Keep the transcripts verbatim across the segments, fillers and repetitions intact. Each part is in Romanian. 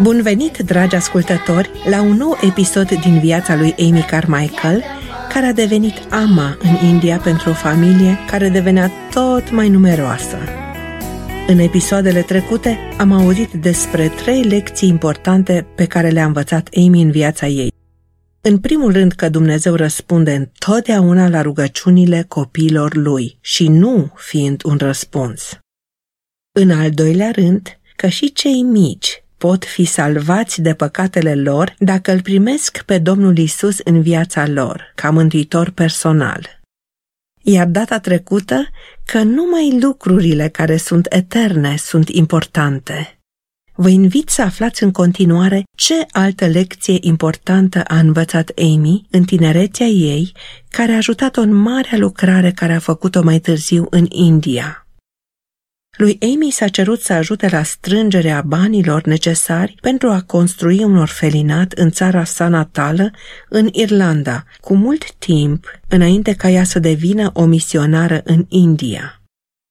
Bun venit, dragi ascultători, la un nou episod din viața lui Amy Carmichael, care a devenit ama în India pentru o familie care devenea tot mai numeroasă. În episoadele trecute am auzit despre trei lecții importante pe care le-a învățat Amy în viața ei. În primul rând că Dumnezeu răspunde întotdeauna la rugăciunile copiilor lui și nu fiind un răspuns. În al doilea rând că și cei mici pot fi salvați de păcatele lor dacă îl primesc pe Domnul Iisus în viața lor, ca mântuitor personal. Iar data trecută că numai lucrurile care sunt eterne sunt importante. Vă invit să aflați în continuare ce altă lecție importantă a învățat Amy în tinerețea ei, care a ajutat-o în marea lucrare care a făcut-o mai târziu în India. Lui Amy s-a cerut să ajute la strângerea banilor necesari pentru a construi un orfelinat în țara sa natală, în Irlanda, cu mult timp înainte ca ea să devină o misionară în India.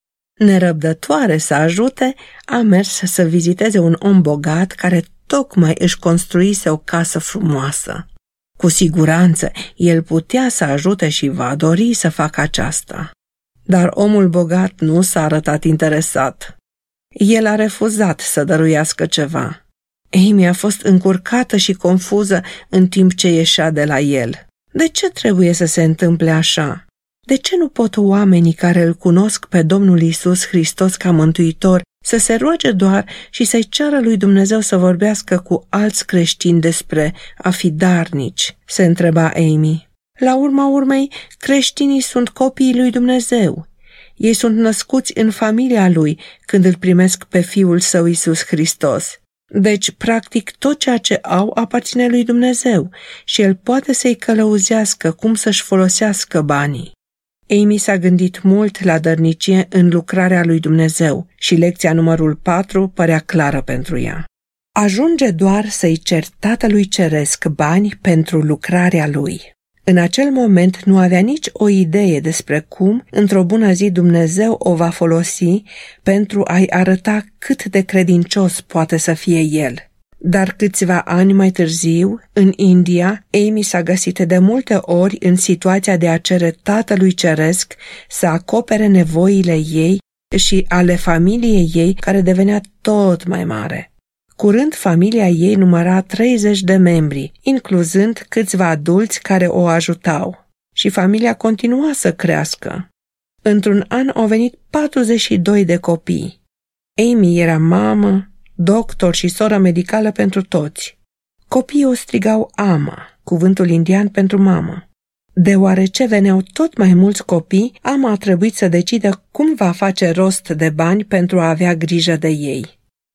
Nerăbdătoare să ajute, a mers să viziteze un om bogat care tocmai își construise o casă frumoasă. Cu siguranță, el putea să ajute și va dori să facă aceasta. Dar omul bogat nu s-a arătat interesat. El a refuzat să dăruiască ceva. Amy a fost încurcată și confuză în timp ce ieșea de la el. De ce trebuie să se întâmple așa? De ce nu pot oamenii care îl cunosc pe Domnul Iisus Hristos ca mântuitor să se roage doar și să-i ceară lui Dumnezeu să vorbească cu alți creștini despre a fi darnici? Se întreba Amy. La urma urmei, creștinii sunt copiii lui Dumnezeu. Ei sunt născuți în familia lui când îl primesc pe Fiul Său Iisus Hristos. Deci, practic, tot ceea ce au aparține lui Dumnezeu și El poate să-i călăuzească cum să-și folosească banii. Amy s-a gândit mult la dărnicie în lucrarea lui Dumnezeu și lecția numărul patru părea clară pentru ea. Ajunge doar să-i cer Tatălui Ceresc bani pentru lucrarea lui. În acel moment nu avea nici o idee despre cum, într-o bună zi, Dumnezeu o va folosi pentru a-i arăta cât de credincios poate să fie el. Dar câțiva ani mai târziu, în India, Amy s-a găsit de multe ori în situația de a cere Tatălui Ceresc să acopere nevoile ei și ale familiei ei, care devenea tot mai mare. Curând, familia ei număra treizeci de membri, incluzând câțiva adulți care o ajutau. Și familia continua să crească. Într-un an au venit patruzeci și doi de copii. Amy era mamă, doctor și soră medicală pentru toți. Copiii o strigau ama, cuvântul indian pentru mamă. Deoarece veneau tot mai mulți copii, ama a trebuit să decidă cum va face rost de bani pentru a avea grijă de ei.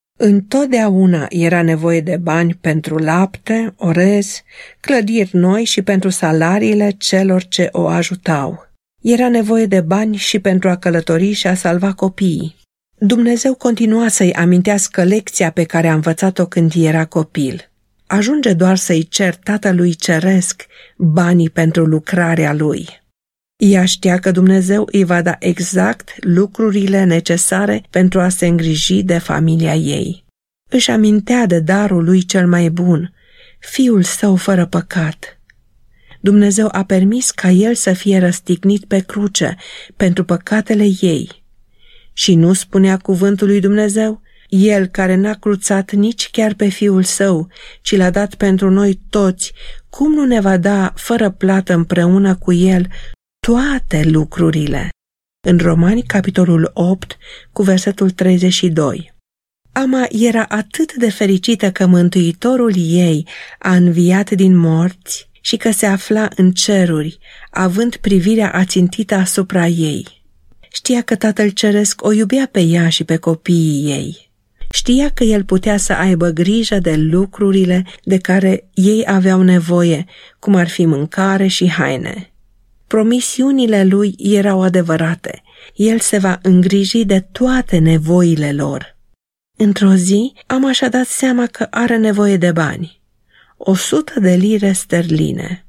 Întotdeauna era nevoie de bani pentru lapte, orez, clădiri noi și pentru salariile celor ce o ajutau. Era nevoie de bani și pentru a călători și a salva copiii. Dumnezeu continua să-i amintească lecția pe care a învățat-o când era copil. Ajunge doar să-i cer Tatălui Ceresc banii pentru lucrarea lui. Ea știa că Dumnezeu îi va da exact lucrurile necesare pentru a se îngriji de familia ei. Își amintea de darul lui cel mai bun, Fiul Său fără păcat. Dumnezeu a permis ca El să fie răstignit pe cruce pentru păcatele ei. Și nu spunea cuvântul lui Dumnezeu? El care n-a cruțat nici chiar pe Fiul Său, ci l-a dat pentru noi toți, cum nu ne va da fără plată împreună cu El toate lucrurile? În Romani, capitolul opt, cu versetul treizeci și doi. Ama era atât de fericită că Mântuitorul ei a înviat din morți și că se afla în ceruri, având privirea ațintită asupra ei. Știa că Tatăl Ceresc o iubea pe ea și pe copiii ei. Știa că El putea să aibă grijă de lucrurile de care ei aveau nevoie, cum ar fi mâncare și haine. Promisiunile lui erau adevărate. El se va îngriji de toate nevoile lor. Într-o zi, Ama și-a dat seama că are nevoie de bani. O sută de lire sterline.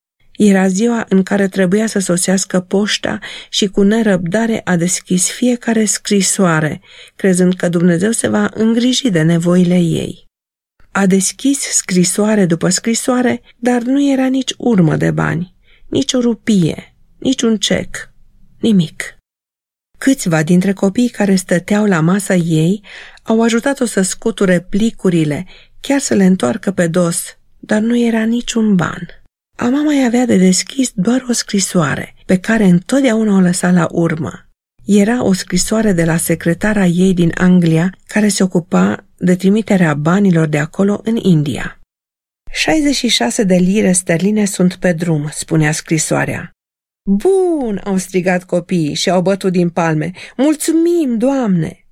Era ziua în care trebuia să sosească poșta și cu nerăbdare a deschis fiecare scrisoare, crezând că Dumnezeu se va îngriji de nevoile ei. A deschis scrisoare după scrisoare, dar nu era nici urmă de bani, nici o rupie, nici un cec, nimic. Câțiva dintre copiii care stăteau la masa ei au ajutat-o să scuture plicurile, chiar să le întoarcă pe dos, dar nu era niciun ban. Ama mai avea de deschis doar o scrisoare, pe care întotdeauna o lăsa la urmă. Era o scrisoare de la secretara ei din Anglia, care se ocupa de trimiterea banilor de acolo în India. șaizeci și șase de lire sterline sunt pe drum, spunea scrisoarea. Bun, au strigat copiii și au bătut din palme. Mulțumim, Doamne!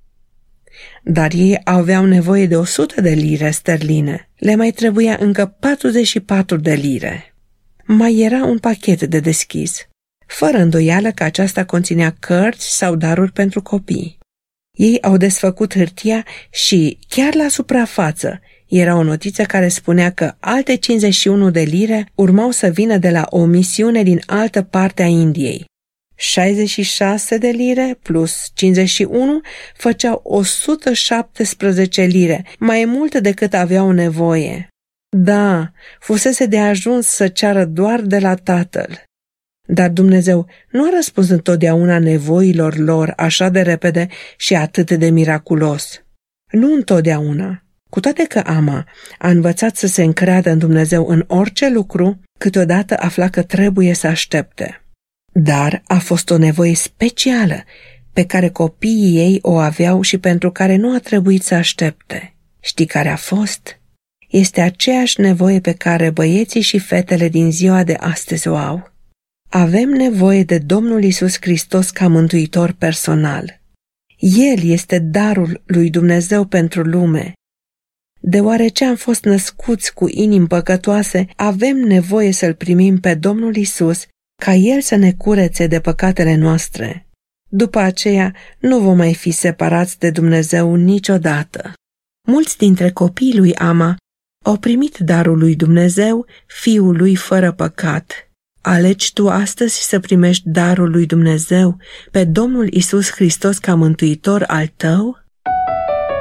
Dar ei aveau nevoie de o sută de lire sterline. Le mai trebuia încă patruzeci și patru de lire. Mai era un pachet de deschis, fără îndoială că aceasta conținea cărți sau daruri pentru copii. Ei au desfăcut hârtia și, chiar la suprafață, era o notiță care spunea că alte cincizeci și unu de lire urmau să vină de la o misiune din altă parte a Indiei. șaizeci și șase de lire plus cincizeci și unu făceau o sută șaptesprezece lire, mai mult decât aveau nevoie. Da, fusese de ajuns să ceară doar de la tatăl. Dar Dumnezeu nu a răspuns întotdeauna nevoilor lor așa de repede și atât de miraculos. Nu întotdeauna. Cu toate că Ama a învățat să se încreadă în Dumnezeu în orice lucru, câteodată afla că trebuie să aștepte. Dar a fost o nevoie specială pe care copiii ei o aveau și pentru care nu a trebuit să aștepte. Știi care a fost? Este aceeași nevoie pe care băieții și fetele din ziua de astăzi o au. Avem nevoie de Domnul Iisus Hristos ca mântuitor personal. El este darul lui Dumnezeu pentru lume. Deoarece am fost născuți cu inimi păcătoase, avem nevoie să-L primim pe Domnul Iisus ca El să ne curețe de păcatele noastre. După aceea, nu vom mai fi separați de Dumnezeu niciodată. Mulți dintre copiii lui Ama au primit darul lui Dumnezeu, Fiul lui fără păcat. Alegi tu astăzi să primești darul lui Dumnezeu, pe Domnul Iisus Hristos ca mântuitor al tău?